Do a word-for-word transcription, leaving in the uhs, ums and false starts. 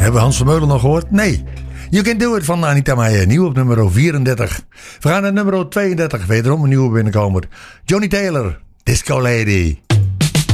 Hebben we Hans Vermeulen nog gehoord? Nee. You Can Do It van Anita Meijer. Nieuw op nummer vierendertig. We gaan naar nummer tweeëndertig. Wederom een nieuwe binnenkomer. Johnny Taylor, Disco Lady.